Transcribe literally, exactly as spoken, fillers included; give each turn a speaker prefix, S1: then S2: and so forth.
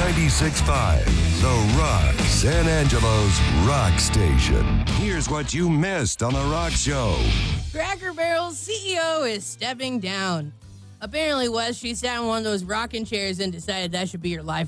S1: ninety-six point five, The Rock, San Angelo's rock station. Here's what you missed on The Rock Show.
S2: Cracker Barrel's C E O is stepping down. Apparently, Wes, she sat in one of those rocking chairs and decided that should be her life